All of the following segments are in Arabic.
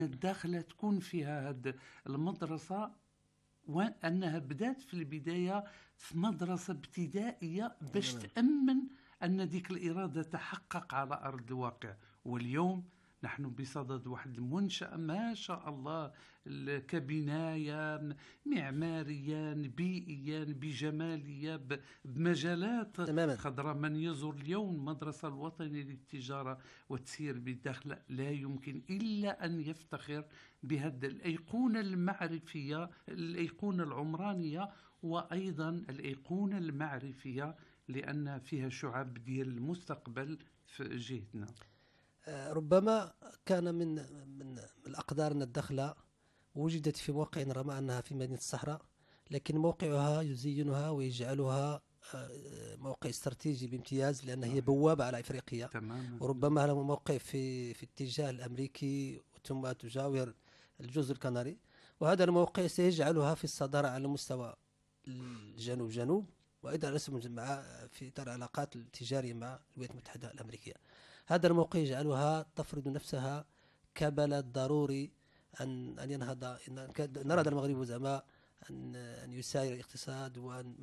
الداخلة تكون فيها هذه المدرسة، وأنها بدأت في البداية في مدرسة ابتدائية باش تأمن أن ديك الإرادة تحقق على أرض الواقع. واليوم نحن بصدد واحد المنشأة ما شاء الله، كبناية معماريا بيئيا بجمالية بمجالات خضراء. من يزور اليوم المدرسة الوطنية للتجارة والتسيير بالداخل لا يمكن إلا أن يفتخر بهذه الأيقونة المعرفية، الأيقونة العمرانية، وأيضا الأيقونة المعرفية، لأن فيها شعب ديال المستقبل في جهتنا. ربما كان من الأقدار أن الدخلة وجدت في موقع رغم أنها في مدينة الصحراء، لكن موقعها يزينها ويجعلها موقع استراتيجي بامتياز، لأن هي بوابة على إفريقيا تماما. وربما له موقع في اتجاه الأمريكي ثم تجاور الجزر الكناري، وهذا الموقع سيجعلها في الصدارة على مستوى الجنوب وأيضا في إطار العلاقات التجارية مع الولايات المتحدة الأمريكية. هذا الموقع يجعلها تفرض نفسها كبلد ضروري أن ينهض. نرى المغرب زعما أن يساير الاقتصاد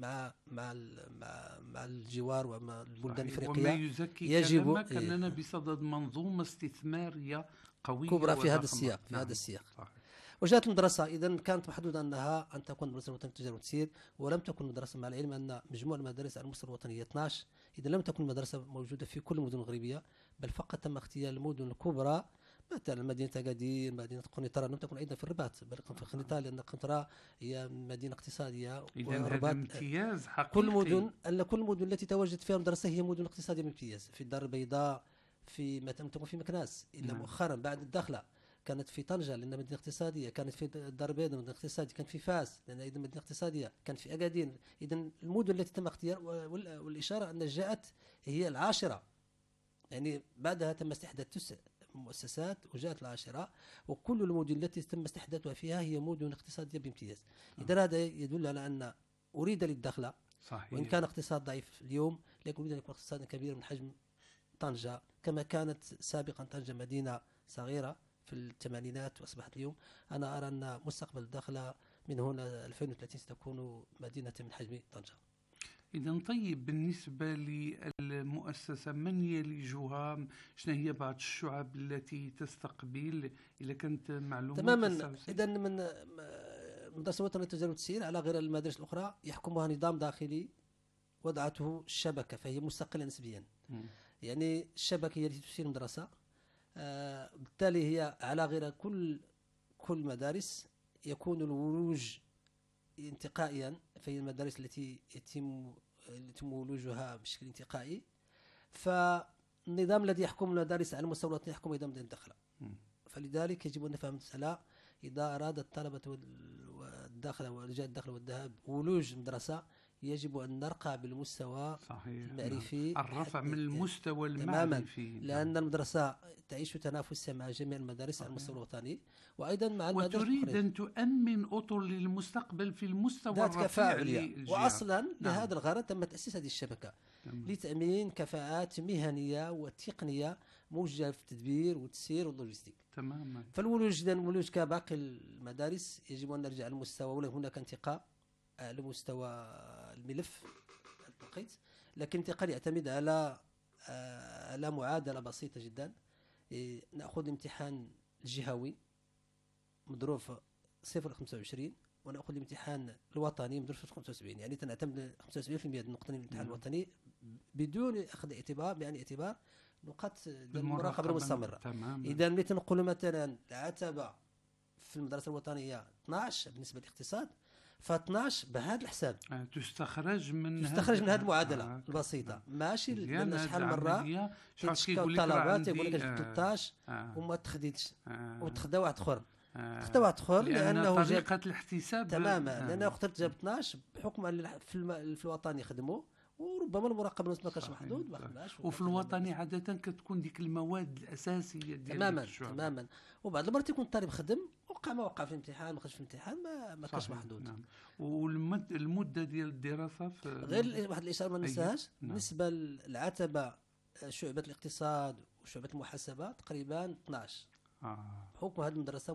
مع الجوار ومع البلدان الإفريقية، وما يزكي يجب أننا بصدد منظومة استثمارية قوية كبرى في هذا السياق. هذا السياق. وجاءت المدرسة إذا كانت محدودة أن تكون مدرسة وطنية للتجارة والتسيير، ولم تكن مدرسة، مع العلم أن مجموع المدارس على المستوى الوطني 12، إذا لم تكن مدرسة موجودة في كل المدن المغربية، بل فقط تم اختيار المدن الكبرى مثلا مدينة أكادير، مدينة قنيطرة. لم تكن أيضا في الرباط بل في قنيطرة، لأن قنيطرة هي مدينة اقتصادية. هذا امتياز حقيقي. كل المدن التي تواجدت فيها مدرسة هي مدن اقتصادية بامتياز. في الدار البيضاء، في مثلا تكون في مكناس، إلا مؤخرا بعد الدخلة كانت في طنجة لأنها مدينة اقتصادية، كانت في الدار البيضاء مدينة اقتصادية، كانت في فاس لأنها أيضا مدينة اقتصادية، كانت في أكادير. إذا المدن التي تم اختيار، والإشارة أن جاءت هي العاشرة، يعني بعدها تم استحداث 9 مؤسسات وجاءت العاشرة، وكل المدن التي تم استحداثها فيها هي مدن اقتصادية بامتياز. إذا هذا يدل على أن أريد للدخلة، صحيح. وإن كان اقتصاد ضعيف اليوم، لكن أريد أن يكون اقتصاد كبير من حجم طنجة، كما كانت سابقا طنجة مدينة صغيرة في الثمانينات وأصبحت اليوم. أنا أرى أن مستقبل الداخلة من هنا 2030 ستكون مدينة من حجم طنجة. إذا طيب، بالنسبة للمؤسسة من يلجها؟ شنو هي بعض الشعب التي تستقبل إذا كانت معلومات؟ تماما. إذا من مدرسة وطنية للتجارة والتسيير على غير المدارس الأخرى يحكمها نظام داخلي وضعته الشبكة، فهي مستقلة نسبيا. يعني الشبكة هي التي تسير المدرسة، بالتالي هي على غير كل مدارس. يكون الولوج انتقائيا، فهي المدارس التي يتم ولوجها بشكل انتقائي. فالنظام الذي يحكم المدارس على المستوى الوطني يحكم أيضا الداخلة. فلذلك يجب أن نفهم المسألة. إذا أراد الطلبة والداخلة ورجال الداخلة والذهاب ولوج المدرسة، يجب أن نرقى بالمستوى المعرفي، الرفع من المستوى المعرفي، لأن المدرسة تعيش تنافسا مع جميع المدارس على المستوى الوطني وأيضا مع المدارس وتريد أن تؤمن أطر للمستقبل في المستوى الرفيع. وأصلا لهذا الغرض تم تأسيس هذه الشبكة لتأمين كفاءات مهنية وتقنية موجهة في التدبير والتسيير واللوجستيك. تماما. فالولوج كباقي المدارس يجب أن نرجع للمستوى، ولا هناك انتقاء على مستوى الملف التقيت، لكن انتقال يعتمد على معادلة بسيطة جدا. نأخذ الامتحان الجهوي مضروب 0.25، ونأخذ الامتحان الوطني مضروب 75، يعني تنعتمد 75% النقطة من الامتحان الوطني بدون أخذ اعتبار نقاط المراقبة المستمرة. إذا نقول مثلا العتبة في المدرسة الوطنية 12 بالنسبة للاقتصاد، ف12 بهذا الحساب تستخرج من هذه المعادلة البسيطة. ماشي لأن شحال مرة تشكاو الطلبات يقول لك 13 وما تخديتش وتخدا واحد اخر، لأنه طريقة الاحتساب تماما، لأنه اخترت جاب 12 بحكم أن في الوطني يخدموا، وربما المراقبة ما كانش محدود. وفي الوطني عادة كتكون ديك المواد الأساسية ديال تماما. وبعض المرات يكون الطالب خدم ما وقع في الامتحان، ما خرج في الامتحان، ما كانش محدود. والمدة ديال الدراسة غير واحد الإشارة ما ننساهاش. بالنسبة للعتبة شعبة الاقتصاد وشعبة المحاسبة تقريبا 12 بحكم هذه المدرسة